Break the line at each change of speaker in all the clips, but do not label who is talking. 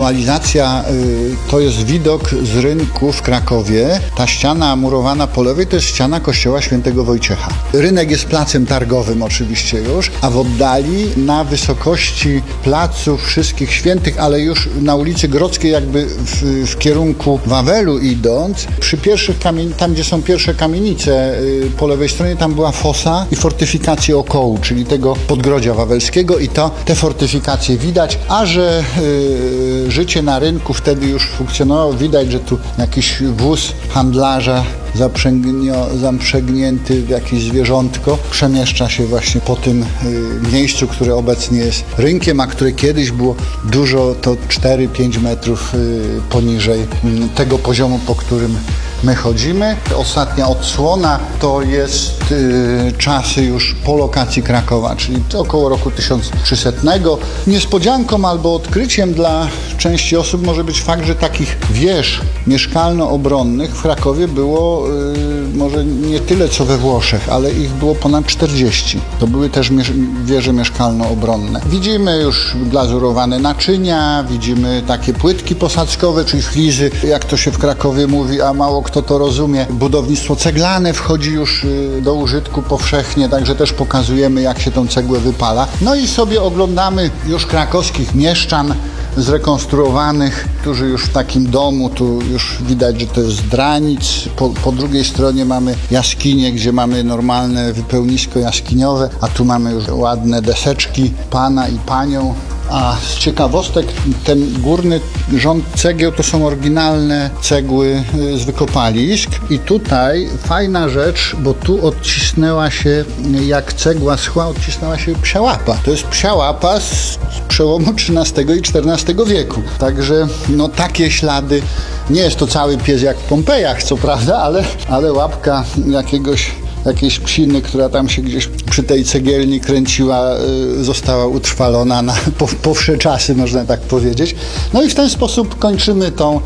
wizualizacja to jest widok z rynku w Krakowie. Ta ściana murowana po lewej to jest ściana kościoła świętego Wojciecha. Rynek jest placem targowym oczywiście już, a w oddali na wysokości placu Wszystkich Świętych, ale już na ulicy Grodzkiej jakby w kierunku Wawelu idąc, przy pierwszych tam gdzie są pierwsze kamienice po lewej stronie, tam była fosa i fortyfikacje okołu, czyli tego podgrodzia wawelskiego i te fortyfikacje widać, a że życie na rynku wtedy już funkcjonowało, widać, że tu jakiś wóz handlarza zaprzęgnięty w jakieś zwierzątko przemieszcza się właśnie po tym miejscu, które obecnie jest rynkiem, a które kiedyś było dużo, to 4-5 metrów poniżej tego poziomu, po którym my chodzimy. Ostatnia odsłona to jest czasy już po lokacji Krakowa, czyli około roku 1300. Niespodzianką albo odkryciem dla części osób może być fakt, że takich wież mieszkalno-obronnych w Krakowie było może nie tyle co we Włoszech, ale ich było ponad 40. To były też wieże mieszkalno-obronne. Widzimy już glazurowane naczynia, widzimy takie płytki posadzkowe, czyli flizy, jak to się w Krakowie mówi, a mało kto to rozumie. Budownictwo ceglane wchodzi już do użytku powszechnie, także też pokazujemy, jak się tą cegłę wypala. No i sobie oglądamy już krakowskich mieszczan zrekonstruowanych, którzy już w takim domu, tu już widać, że to jest dranic. Po drugiej stronie mamy jaskinię, gdzie mamy normalne wypełnisko jaskiniowe, a tu mamy już ładne deseczki pana i panią. A z ciekawostek, ten górny rząd cegieł to są oryginalne cegły z wykopalisk i tutaj fajna rzecz, bo tu odcisnęła się, jak cegła schła, odcisnęła się psia łapa. To jest psia łapa z przełomu XIII i XIV wieku. Także no takie ślady, nie jest to cały pies jak w Pompejach, co prawda, ale łapka jakiejś psiny, która tam się gdzieś przy tej cegielni kręciła, została utrwalona na powsze czasy, można tak powiedzieć. No i w ten sposób kończymy tą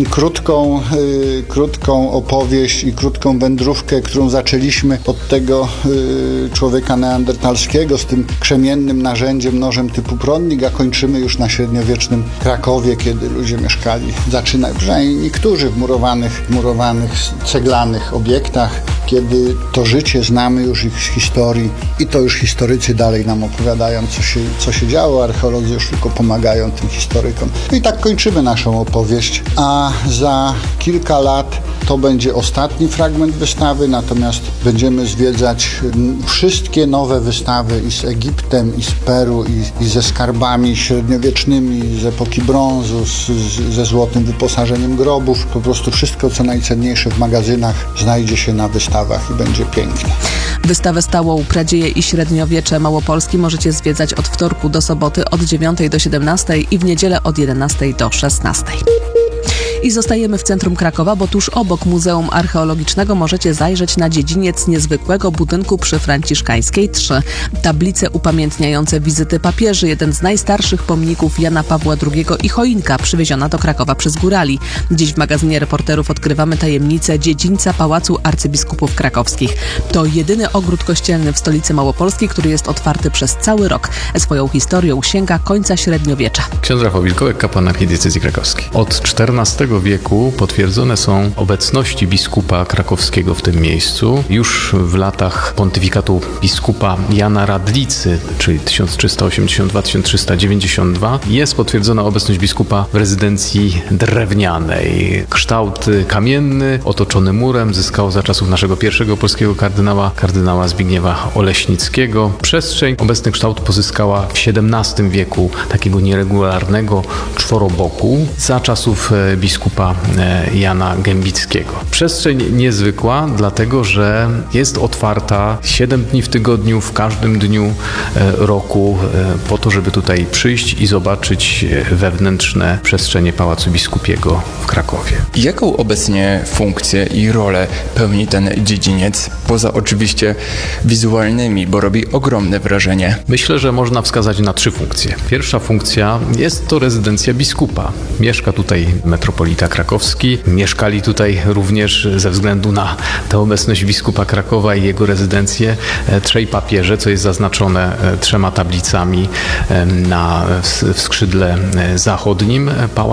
krótką opowieść i krótką wędrówkę, którą zaczęliśmy od tego człowieka neandertalskiego z tym krzemiennym narzędziem, nożem typu prądnik, a kończymy już na średniowiecznym Krakowie, kiedy ludzie mieszkali, przynajmniej niektórzy w murowanych, ceglanych obiektach, kiedy to życie znamy już ich z historii i to już historycy dalej nam opowiadają, co się działo, archeolodzy już tylko pomagają tym historykom. I tak kończymy naszą opowieść, a za kilka lat to będzie ostatni fragment wystawy, natomiast będziemy zwiedzać wszystkie nowe wystawy i z Egiptem, i z Peru, i ze skarbami średniowiecznymi, z epoki brązu, ze złotym wyposażeniem grobów. Po prostu wszystko, co najcenniejsze w magazynach, znajdzie się na wystawach i będzie pięknie.
Wystawę stałą Pradzieje i Średniowiecze Małopolski możecie zwiedzać od wtorku do soboty od 9 do 17 i w niedzielę od 11 do 16. I zostajemy w centrum Krakowa, bo tuż obok Muzeum Archeologicznego możecie zajrzeć na dziedziniec niezwykłego budynku przy Franciszkańskiej 3. Tablice upamiętniające wizyty papieży, jeden z najstarszych pomników Jana Pawła II i choinka przywieziona do Krakowa przez górali. Dziś w magazynie Reporterów odkrywamy tajemnicę dziedzińca Pałacu Arcybiskupów Krakowskich. To jedyny ogród kościelny w stolicy Małopolskiej, który jest otwarty przez cały rok. Swoją historią sięga końca średniowiecza.
Ksiądz Rafał Wilkołek, kapłan archidiecezji krakowskiej. Od XIV wieku potwierdzone są obecności biskupa krakowskiego w tym miejscu. Już w latach pontyfikatu biskupa Jana Radlicy, czyli 1382-1392, jest potwierdzona obecność biskupa w rezydencji drewnianej. Kształt kamienny, otoczony murem, zyskał za czasów naszego pierwszego polskiego kardynała Zbigniewa Oleśnickiego. Przestrzeń, obecny kształt pozyskała w XVII wieku takiego nieregularnego czworoboku za czasów biskupa Jana Gębickiego. Przestrzeń niezwykła, dlatego że jest otwarta 7 dni w tygodniu, w każdym dniu roku, po to, żeby tutaj przyjść i zobaczyć wewnętrzne przestrzenie Pałacu Biskupiego w Krakowie.
Jaką obecnie funkcję i rolę pełni ten dziedziniec, poza oczywiście wizualnymi, bo robi ogromne wrażenie?
Myślę, że można wskazać na 3 funkcje. Pierwsza funkcja jest to rezydencja biskupa. Mieszka tutaj metropolita krakowski. Mieszkali tutaj również ze względu na tę obecność biskupa Krakowa i jego rezydencję 3 papieże, co jest zaznaczone 3 tablicami w skrzydle zachodnim pałacu.